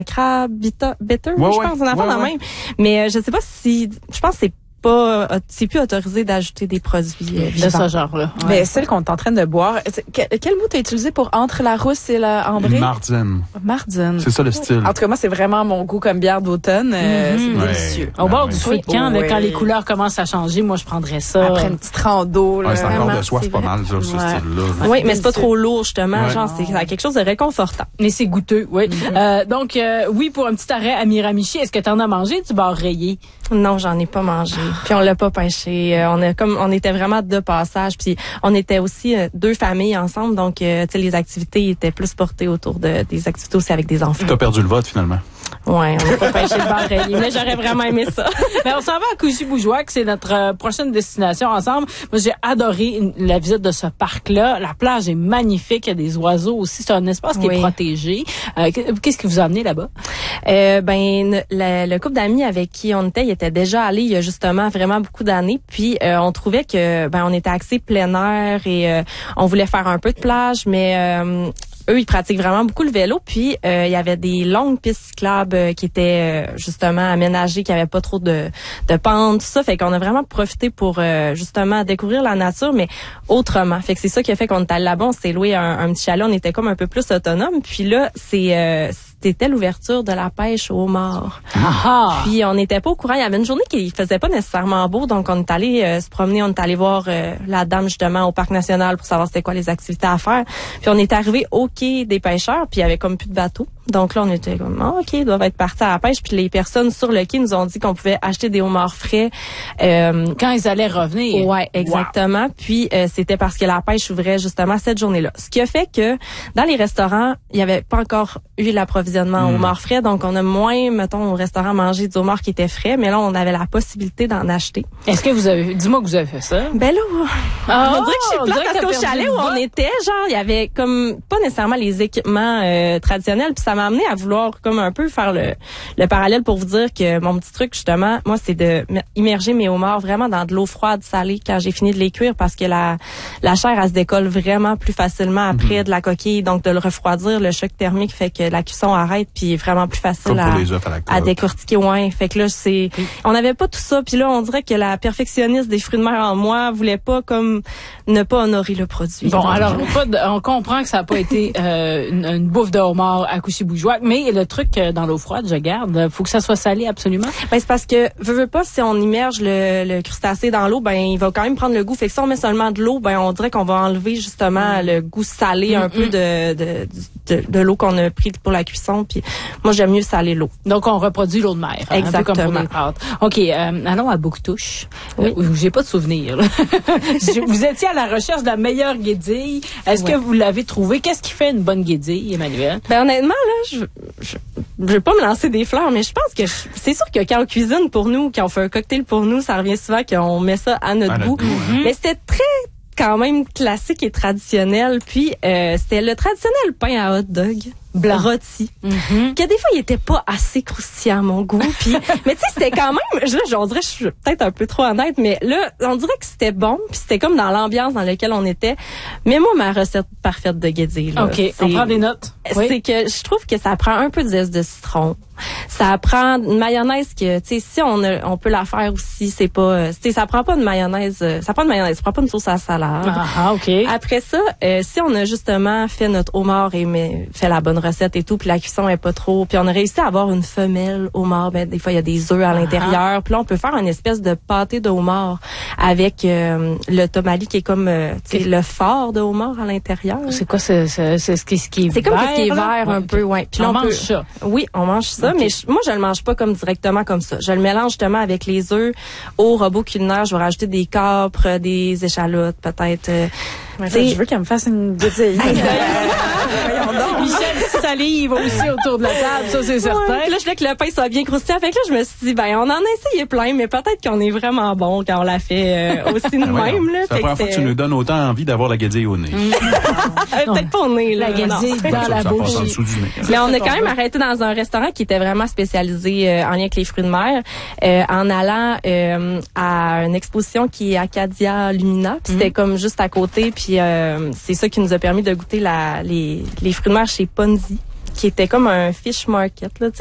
crabe bitter, Ouais, je pense, un enfant dans même. Mais je sais pas si, je pense que c'est plus autorisé d'ajouter des produits de ce genre-là. Ouais. Mais celle qu'on est en train de boire, quel mot t'as utilisé pour entre la rousse et la ambrée? Marzen. Marzen. C'est ça le style. En tout cas, moi, c'est vraiment mon goût comme bière d'automne. C'est délicieux. Au bord du feu de camp, quand les couleurs commencent à changer, moi, je prendrais ça. Après une petite rando. C'est encore de soif pas mal, ça, ce style-là. Oui, mais c'est pas trop lourd, justement. Genre, c'est quelque chose de réconfortant. Mais c'est goûteux, oui. Donc, oui, pour un petit arrêt à Miramichi, est-ce que t'en as mangé du bar rayé? Non, j'en ai pas mangé. Puis on l'a pas pêché. On était vraiment de passage. Puis on était aussi 2 familles ensemble. Donc, tu sais, les activités étaient plus portées autour des activités aussi avec des enfants. T'as perdu le vote, finalement. Ouais, on n'a pas pêché le bar rayé, mais j'aurais vraiment aimé ça. Mais on s'en va à Couchy-Bougeois, c'est notre prochaine destination ensemble. Moi, j'ai adoré la visite de ce parc-là. La plage est magnifique, il y a des oiseaux aussi. C'est un espace qui est protégé. Qu'est-ce qui vous a amené là-bas? Le couple d'amis avec qui on était, il était déjà allé il y a justement vraiment beaucoup d'années. Puis on trouvait que on était axé plein air et on voulait faire un peu de plage, mais eux, ils pratiquent vraiment beaucoup le vélo. Puis, il y avait des longues pistes cyclables qui étaient justement aménagées, qui n'avaient pas trop de pente, tout ça. Fait qu'on a vraiment profité pour justement découvrir la nature, mais autrement. Fait que c'est ça qui a fait qu'on est allé là-bas. On s'est loué un petit chalet. On était comme un peu plus autonome. Puis là, c'était l'ouverture de la pêche au homard. Puis on n'était pas au courant. Il y avait une journée qui faisait pas nécessairement beau, donc on est allé se promener. On est allé voir la dame justement au parc national pour savoir c'était quoi les activités à faire. Puis on est arrivé au quai des pêcheurs, puis il y avait comme plus de bateaux. Donc là, on était comme, OK, ils doivent être partis à la pêche. Puis les personnes sur le quai nous ont dit qu'on pouvait acheter des homards frais. Quand ils allaient revenir. Ouais, exactement. Wow. Puis c'était parce que la pêche ouvrait justement cette journée-là. Ce qui a fait que dans les restaurants, il n'y avait pas encore eu l'approvisionnement au homard frais. Donc on a moins, mettons, au restaurant mangé du homard qui était frais. Mais là, on avait la possibilité d'en acheter. Est-ce que dis-moi que vous avez fait ça? Ben là, on dirait que je suis plate parce qu'au chalet où on était, genre, il y avait comme pas nécessairement les équipements traditionnels. Puis ça m'a amené à vouloir comme un peu faire le parallèle pour vous dire que mon petit truc justement, moi, c'est de immerger mes homards vraiment dans de l'eau froide salée quand j'ai fini de les cuire parce que la chair, elle se décolle vraiment plus facilement après de la coquille. Donc de le refroidir, le choc thermique fait que la cuisson arrête puis est vraiment plus facile à décortiquer. Ouais, fait que là on n'avait pas tout ça. Puis là, on dirait que la perfectionniste des fruits de mer en moi voulait pas comme ne pas honorer le produit. Bon, alors on comprend que ça n'a pas été une bouffe de homard à Couchy-Bougeois, mais le truc dans l'eau froide, je garde, faut que ça soit salé absolument. Ben c'est parce que veux pas, si on immerge le crustacé dans l'eau, ben il va quand même prendre le goût. Fait que si on met seulement de l'eau, ben on dirait qu'on va enlever justement le goût salé un peu de l'eau qu'on a pris pour la cuisson. Puis moi j'aime mieux saler l'eau. Donc on reproduit l'eau de mer. Exactement. Un peu comme pour les pâtes. OK, allons à Bouctouche. Oui. J'ai pas de souvenir. Vous étiez à la recherche de la meilleure guédille. Est-ce que vous l'avez trouvée? Qu'est-ce qui fait une bonne guédille, Emmanuel? Ben honnêtement là, je vais pas me lancer des fleurs, mais je pense que c'est sûr que quand on cuisine pour nous, quand on fait un cocktail pour nous, ça revient souvent qu'on met ça à notre goût. Mais c'était très quand même classique et traditionnel. Puis c'était le traditionnel pain à hot dog. Blanc. Rôti. Que des fois, il était pas assez croustillant à mon goût. Puis, mais tu sais, c'était quand même, là, on dirait, je suis peut-être un peu trop honnête, mais là, on dirait que c'était bon. Puis c'était comme dans l'ambiance dans laquelle on était. Mais moi, ma recette parfaite de guédille, là, OK, on prend des notes. C'est que je trouve que ça prend un peu de zeste de citron. Ça prend une mayonnaise que, tu sais, si on peut la faire aussi, c'est pas, tu sais, ça prend pas de mayonnaise, ça prend de mayonnaise, ça prend pas une sauce à salade. OK. Après ça, si on a justement fait notre homard et fait la bonne recette et tout, puis la cuisson est pas trop, puis on a réussi à avoir une femelle homard, ben des fois il y a des œufs à l'intérieur, puis là on peut faire une espèce de pâté de homard avec le tomali qui est comme tu sais le fort de homard à l'intérieur. C'est quoi c'est ce qui est c'est comme ce qui est vert un peu, ouais. Puis on mange ça. Oui, on mange ça, mais moi je le mange pas comme directement comme ça. Je le mélange justement avec les œufs au robot culinaire, je vais rajouter des capres, des échalotes peut-être. Je veux qu'elle me fasse une guédille. Michel salive aussi autour de la table, ça c'est certain. Ouais. Là, je voulais que le pain soit bien croustillant. Fait que là, je me suis dit, ben, on en a essayé plein, mais peut-être qu'on est vraiment bon quand on l'a fait aussi nous-mêmes. Là. C'est la première fois que tu nous donnes autant envie d'avoir la guédille au nez. Peut-être pas au nez, là. La guédille dans la bouche. Mais on a quand même arrêté dans un restaurant qui était vraiment spécialisé en lien avec les fruits de mer, en allant à une exposition qui est Acadia Lumina. Puis c'était comme juste à côté. Puis c'est ça qui nous a permis de goûter les fruits de mer chez Ponzi. qui était comme un fish market là,